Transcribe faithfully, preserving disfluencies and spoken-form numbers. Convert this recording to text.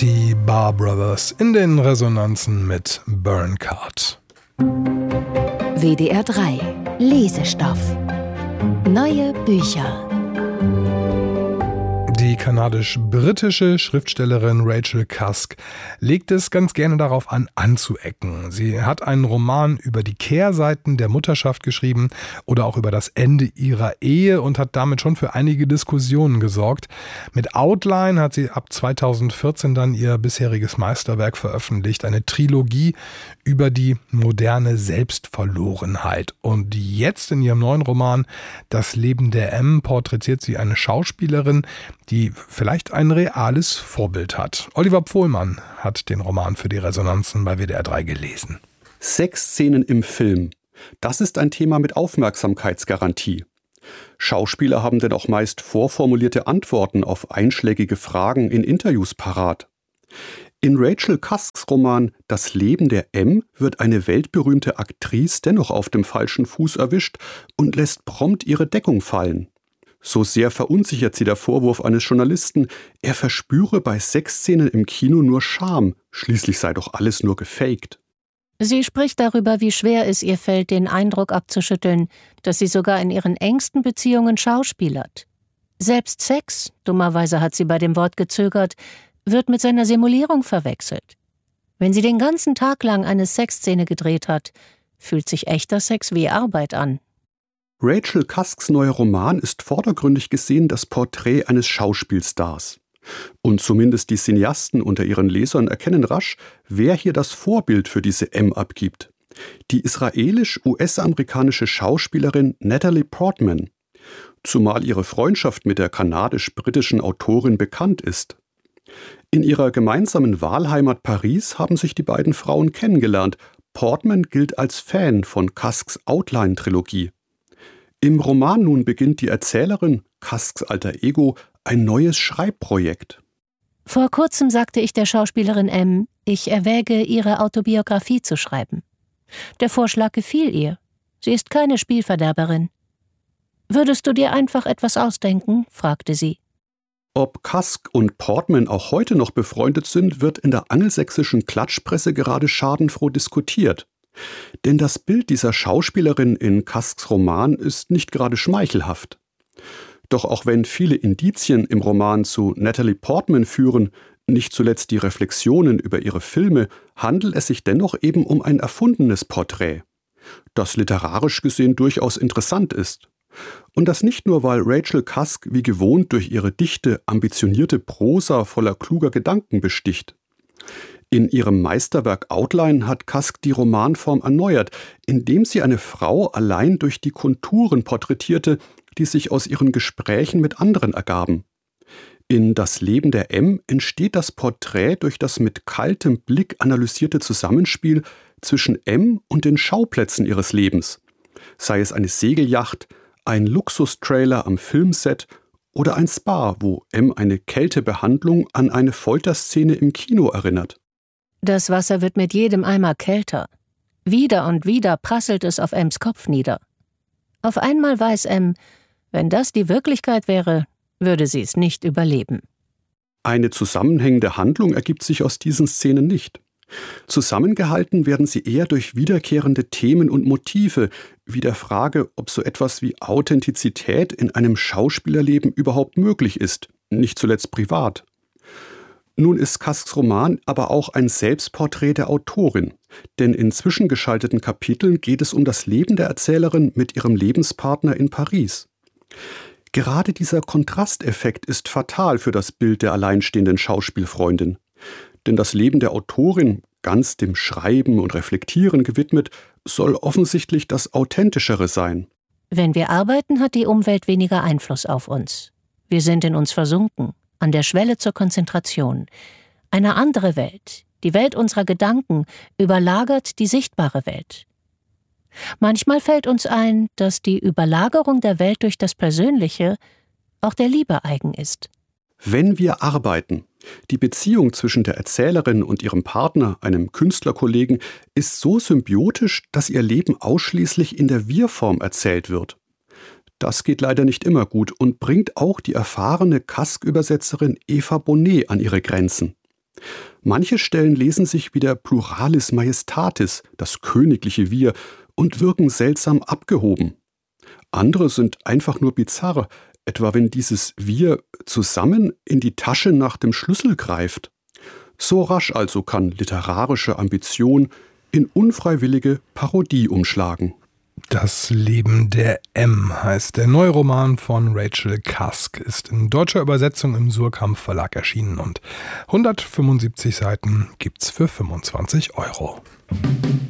Die Bar Brothers in den Resonanzen mit Burncard. W D R drei Lesestoff. Neue Bücher. Die kanadisch-britische Schriftstellerin Rachel Cusk legt es ganz gerne darauf an, anzuecken. Sie hat einen Roman über die Kehrseiten der Mutterschaft geschrieben oder auch über das Ende ihrer Ehe und hat damit schon für einige Diskussionen gesorgt. Mit Outline hat sie ab zweitausendvierzehn dann ihr bisheriges Meisterwerk veröffentlicht, eine Trilogie über die moderne Selbstverlorenheit. Und jetzt in ihrem neuen Roman Das Leben der M porträtiert sie eine Schauspielerin, die vielleicht ein reales Vorbild hat. Oliver Pohlmann hat den Roman für die Resonanzen bei W D R drei gelesen. Sexszenen im Film. Das ist ein Thema mit Aufmerksamkeitsgarantie. Schauspieler haben denn auch meist vorformulierte Antworten auf einschlägige Fragen in Interviews parat. In Rachel Cusks Roman Das Leben der M wird eine weltberühmte Aktrice dennoch auf dem falschen Fuß erwischt und lässt prompt ihre Deckung fallen. So sehr verunsichert sie der Vorwurf eines Journalisten, er verspüre bei Sexszenen im Kino nur Scham, schließlich sei doch alles nur gefaked. Sie spricht darüber, wie schwer es ihr fällt, den Eindruck abzuschütteln, dass sie sogar in ihren engsten Beziehungen schauspielert. Selbst Sex, dummerweise hat sie bei dem Wort gezögert, wird mit seiner Simulierung verwechselt. Wenn sie den ganzen Tag lang eine Sexszene gedreht hat, fühlt sich echter Sex wie Arbeit an. Rachel Cusks neuer Roman ist vordergründig gesehen das Porträt eines Schauspielstars. Und zumindest die Cineasten unter ihren Lesern erkennen rasch, wer hier das Vorbild für diese M abgibt. Die israelisch-U S-amerikanische Schauspielerin Natalie Portman. Zumal ihre Freundschaft mit der kanadisch-britischen Autorin bekannt ist. In ihrer gemeinsamen Wahlheimat Paris haben sich die beiden Frauen kennengelernt. Portman gilt als Fan von Cusks Outline-Trilogie. Im Roman nun beginnt die Erzählerin, Cusks alter Ego, ein neues Schreibprojekt. Vor kurzem sagte ich der Schauspielerin M, ich erwäge, ihre Autobiografie zu schreiben. Der Vorschlag gefiel ihr. Sie ist keine Spielverderberin. Würdest du dir einfach etwas ausdenken? Fragte sie. Ob Cusk und Portman auch heute noch befreundet sind, wird in der angelsächsischen Klatschpresse gerade schadenfroh diskutiert. Denn das Bild dieser Schauspielerin in Cusks Roman ist nicht gerade schmeichelhaft. Doch auch wenn viele Indizien im Roman zu Natalie Portman führen, nicht zuletzt die Reflexionen über ihre Filme, handelt es sich dennoch eben um ein erfundenes Porträt, das literarisch gesehen durchaus interessant ist. Und das nicht nur, weil Rachel Cusk wie gewohnt durch ihre dichte, ambitionierte Prosa voller kluger Gedanken besticht. In ihrem Meisterwerk Outline hat Cusk die Romanform erneuert, indem sie eine Frau allein durch die Konturen porträtierte, die sich aus ihren Gesprächen mit anderen ergaben. In Das Leben der M entsteht das Porträt durch das mit kaltem Blick analysierte Zusammenspiel zwischen M und den Schauplätzen ihres Lebens, sei es eine Segelyacht, ein Luxustrailer am Filmset oder ein Spa, wo M eine Kältebehandlung an eine Folterszene im Kino erinnert. Das Wasser wird mit jedem Eimer kälter. Wieder und wieder prasselt es auf Ems Kopf nieder. Auf einmal weiß M, wenn das die Wirklichkeit wäre, würde sie es nicht überleben. Eine zusammenhängende Handlung ergibt sich aus diesen Szenen nicht. Zusammengehalten werden sie eher durch wiederkehrende Themen und Motive, wie der Frage, ob so etwas wie Authentizität in einem Schauspielerleben überhaupt möglich ist, nicht zuletzt privat. Nun ist Cusks Roman aber auch ein Selbstporträt der Autorin, denn in zwischengeschalteten Kapiteln geht es um das Leben der Erzählerin mit ihrem Lebenspartner in Paris. Gerade dieser Kontrasteffekt ist fatal für das Bild der alleinstehenden Schauspielfreundin. Denn das Leben der Autorin, ganz dem Schreiben und Reflektieren gewidmet, soll offensichtlich das Authentischere sein. Wenn wir arbeiten, hat die Umwelt weniger Einfluss auf uns. Wir sind in uns versunken, an der Schwelle zur Konzentration. Eine andere Welt, die Welt unserer Gedanken, überlagert die sichtbare Welt. Manchmal fällt uns ein, dass die Überlagerung der Welt durch das Persönliche auch der Liebe eigen ist. Wenn wir arbeiten, die Beziehung zwischen der Erzählerin und ihrem Partner, einem Künstlerkollegen, ist so symbiotisch, dass ihr Leben ausschließlich in der Wir-Form erzählt wird. Das geht leider nicht immer gut und bringt auch die erfahrene Cusk-Übersetzerin Eva Bonnet an ihre Grenzen. Manche Stellen lesen sich wie der Pluralis Majestatis, das königliche Wir, und wirken seltsam abgehoben. Andere sind einfach nur bizarr, etwa wenn dieses Wir zusammen in die Tasche nach dem Schlüssel greift. So rasch also kann literarische Ambition in unfreiwillige Parodie umschlagen. Das Leben der M heißt der neue Roman von Rachel Cusk, ist in deutscher Übersetzung im Suhrkamp Verlag erschienen und hundertfünfundsiebzig Seiten gibt's für fünfundzwanzig Euro.